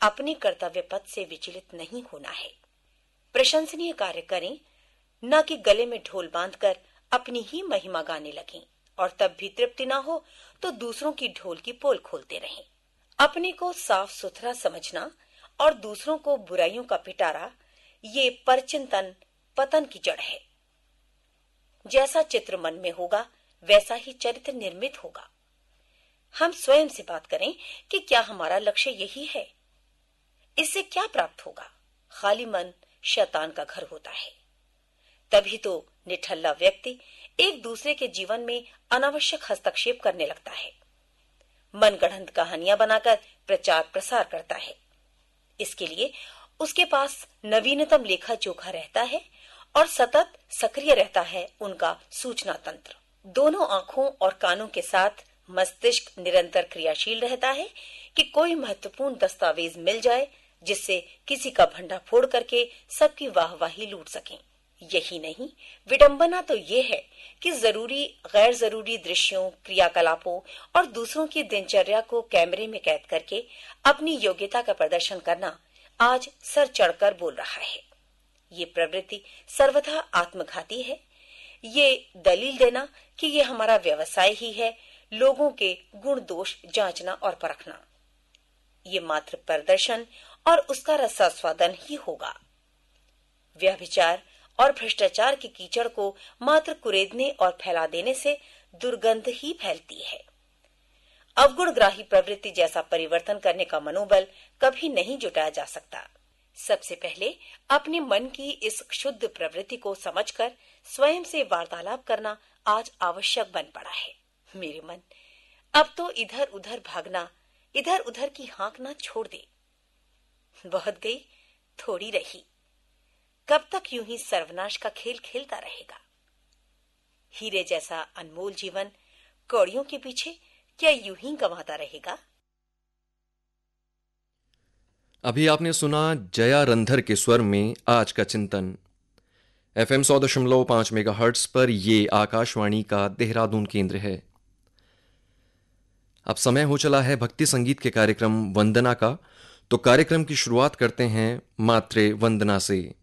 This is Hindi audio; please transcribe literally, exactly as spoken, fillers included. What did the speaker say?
अपने कर्तव्य पथ से विचलित नहीं होना है। प्रशंसनीय कार्य करें, न कि गले में ढोल बांधकर अपनी ही महिमा गाने लगें और तब भी तृप्ति ना हो तो दूसरों की ढोल की पोल खोलते रहें। अपने को साफ सुथरा समझना और दूसरों को बुराइयों का पिटारा, ये परचिंतन पतन की जड़ है। जैसा चित्र मन में होगा वैसा ही चरित्र निर्मित होगा। हम स्वयं से बात करें कि क्या हमारा लक्ष्य यही है। इससे क्या प्राप्त होगा? खाली मन शैतान का घर होता है। तभी तो निठल्ला व्यक्ति एक दूसरे के जीवन में अनावश्यक हस्तक्षेप करने लगता है, मनगढ़ंत कहानियां बनाकर प्रचार प्रसार करता है। इसके लिए उसके पास नवीनतम लेखा जोखा रहता है और सतत सक्रिय रहता है उनका सूचना तंत्र। दोनों आंखों और कानों के साथ मस्तिष्क निरंतर क्रियाशील रहता है कि कोई महत्वपूर्ण दस्तावेज मिल जाए जिससे किसी का भंडा फोड़ करके सबकी वाहवाही लूट सकें। यही नहीं, विडंबना तो ये है कि जरूरी गैर जरूरी दृश्यों, क्रियाकलापों और दूसरों की दिनचर्या को कैमरे में कैद करके अपनी योग्यता का प्रदर्शन करना आज सर चढ़कर बोल रहा है। ये प्रवृत्ति सर्वथा आत्मघाती है। ये दलील देना कि ये हमारा व्यवसाय ही है, लोगों के गुण दोष जांचना और परखना, ये मात्र प्रदर्शन और उसका रसास्वादन ही होगा। व्यभिचार और भ्रष्टाचार के कीचड़ को मात्र कुरेदने और फैला देने से दुर्गंध ही फैलती है। अवगुणग्राही प्रवृत्ति जैसा परिवर्तन करने का मनोबल कभी नहीं जुटाया जा सकता। सबसे पहले अपने मन की इस क्षुद्र प्रवृत्ति को समझकर स्वयं से वार्तालाप करना आज आवश्यक बन पड़ा है। मेरे मन, अब तो इधर उधर भागना, इधर उधर की हाँकना छोड़ दे। बहुत गई, थोड़ी रही। कब तक यूं ही सर्वनाश का खेल खेलता रहेगा? हीरे जैसा अनमोल जीवन कौड़ियों के पीछे क्या यूं ही गंवाता रहेगा? अभी आपने सुना जया रंधर के स्वर में आज का चिंतन। एफएम सौ दशमलव पांच मेगा हर्ट्स पर ये आकाशवाणी का देहरादून केंद्र है। अब समय हो चला है भक्ति संगीत के कार्यक्रम वंदना का, तो कार्यक्रम की शुरुआत करते हैं मात्रे वंदना से।